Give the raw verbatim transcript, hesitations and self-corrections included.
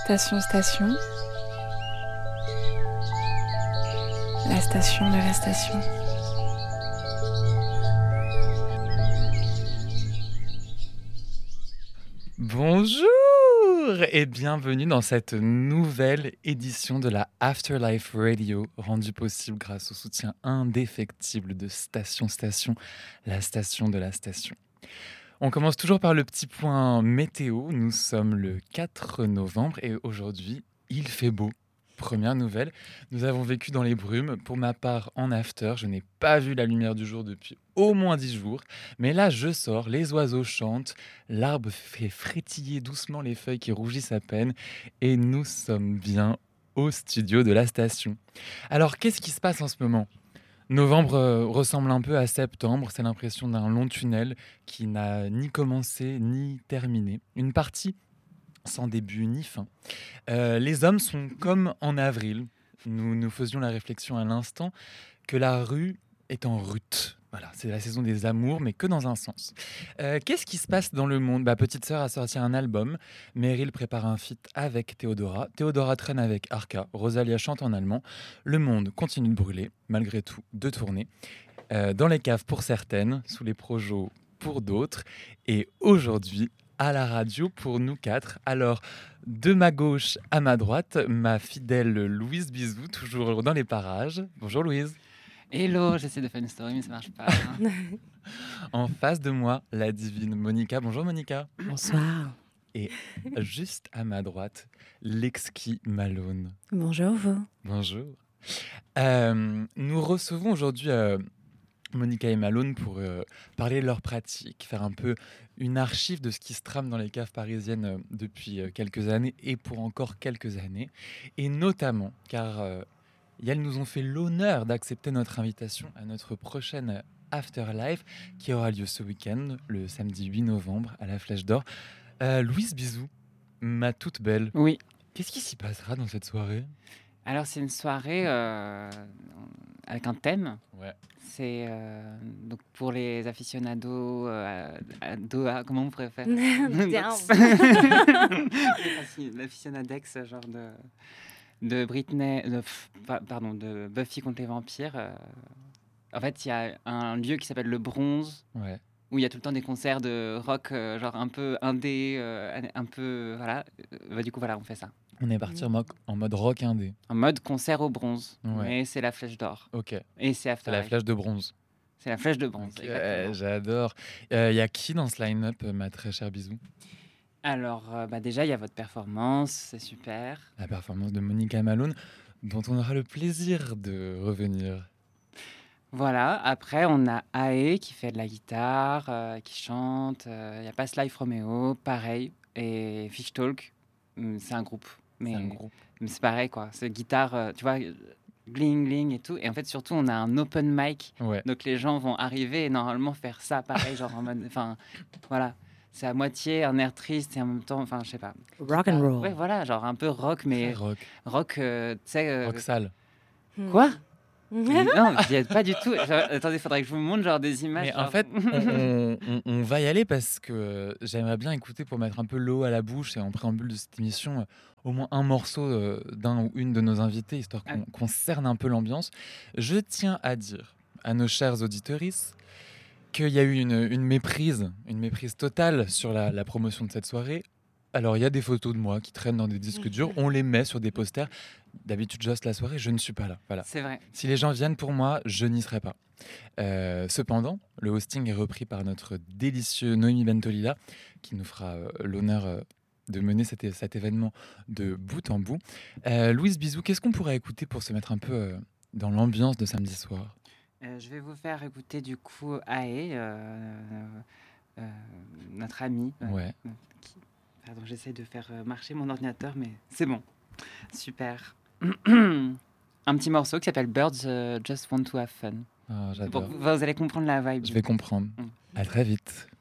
Station, station. La station de la station. Bonjour et bienvenue dans cette nouvelle édition de la Afterlife Radio, rendue possible grâce au soutien indéfectible de Station Station, la station de la station. On commence toujours par le petit point météo. Nous sommes le quatre novembre et aujourd'hui, il fait beau. Première nouvelle, nous avons vécu dans les brumes. Pour ma part, en after, je n'ai pas vu la lumière du jour depuis au moins dix jours. Mais là, je sors, les oiseaux chantent, l'arbre fait frétiller doucement les feuilles qui rougissent à peine et nous sommes bien au studio de la station. Alors, qu'est-ce qui se passe en ce moment ? Novembre euh, ressemble un peu à septembre, c'est l'impression d'un long tunnel qui n'a ni commencé ni terminé. Une partie sans début ni fin. Euh, les hommes sont comme en avril. Nous nous faisions la réflexion à l'instant que la rue est en rut. Voilà, c'est la saison des amours, mais que dans un sens. Euh, qu'est-ce qui se passe dans le monde ? Bah, Petite Sœur a sorti un album. Meryl prépare un feat avec Théodora. Théodora traîne avec Arca. Rosalia chante en allemand. Le monde continue de brûler, malgré tout, de tourner. Euh, dans les caves pour certaines, sous les projos pour d'autres. Et aujourd'hui, à la radio pour nous quatre. Alors, de ma gauche à ma droite, ma fidèle Louise Bisou, toujours dans les parages. Bonjour Louise. Hello, j'essaie de faire une story mais ça marche pas. En face de moi, la divine Monica. Bonjour Monica. Bonsoir. Et juste à ma droite, l'exquis Malone. Bonjour vous. Bonjour. Euh, nous recevons aujourd'hui euh, Monica et Malone pour euh, parler de leur pratique, faire un peu une archive de ce qui se trame dans les caves parisiennes euh, depuis euh, quelques années et pour encore quelques années. Et notamment, car euh, elles nous ont fait l'honneur d'accepter notre invitation à notre prochaine Afterlife qui aura lieu ce week-end, le samedi huit novembre, à la Flèche d'Or. Euh, Louise Bisou, ma toute belle. Oui. Qu'est-ce qui s'y passera dans cette soirée ? Alors c'est une soirée euh, avec un thème. Ouais. C'est euh, donc pour les aficionados, euh, ado, ah, comment on pourrait faire L'aficionadex, genre de de Britney, de, pardon, de Buffy contre les vampires. Euh, en fait, il y a un lieu qui s'appelle le Bronze. Ouais. Où il y a tout le temps des concerts de rock, euh, genre un peu indé, euh, un peu voilà. Bah, du coup voilà, on fait ça. On est parti en mode, en mode rock indé. En mode concert au bronze. Ouais. Mais c'est la Flèche d'Or. Ok. Et c'est C'est la flèche de bronze. C'est la Flèche de bronze. Okay, exactement. J'adore. Il euh, y a qui dans ce line-up, ma très chère Bisou ? Alors euh, bah déjà il y a votre performance, c'est super. La performance de Monica Malone, dont on aura le plaisir de revenir. Voilà, après on a Ae qui fait de la guitare, euh, qui chante, il euh, y a Past Life Romeo, pareil, et Fish Talk, c'est un groupe. Mais c'est un groupe. Mais c'est pareil quoi, c'est guitare, euh, tu vois, bling bling et tout. Et en fait surtout on a un open mic, ouais. Donc les gens vont arriver et normalement faire ça pareil, genre en mode, enfin voilà. C'est à moitié un air triste et en même temps, enfin je sais pas. Rock and roll. Ouais voilà, genre un peu rock mais... Très rock. Rock, euh, tu sais... Euh... Rock sale. Quoi ? Non, j'y ai pas du tout. Genre, attendez, il faudrait que je vous montre genre des images. Mais genre... en fait, on, on, on va y aller parce que j'aimerais bien écouter pour mettre un peu l'eau à la bouche et en préambule de cette émission, au moins un morceau d'un ou une de nos invités, histoire qu'on, qu'on cerne un peu l'ambiance. Je tiens à dire à nos chers auditeuristes qu'il y a eu une, une méprise, une méprise totale sur la, la promotion de cette soirée. Alors, il y a des photos de moi qui traînent dans des disques durs. On les met sur des posters. D'habitude, j'hoste la soirée, je ne suis pas là. Voilà. C'est vrai. Si les gens viennent pour moi, je n'y serai pas. Euh, cependant, le hosting est repris par notre délicieux Noémie Bentolila, qui nous fera euh, l'honneur euh, de mener cet, cet événement de bout en bout. Euh, Louise Bisou, qu'est-ce qu'on pourrait écouter pour se mettre un peu euh, dans l'ambiance de samedi soir ? euh, Je vais vous faire écouter du coup Ae, euh, euh, notre amie. Ouais. Euh, qui... Pardon, j'essaie de faire marcher mon ordinateur, mais c'est bon. Super. Un petit morceau qui s'appelle Birds uh, Just Want to Have Fun. Oh, j'adore. Bon, vous allez comprendre la vibe. Je vais comprendre. Mm. À très vite.